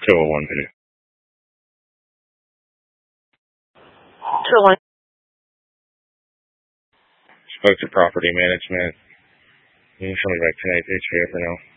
201 minute. Sure. Spoke to property management. You can show me back tonight, HVA for now.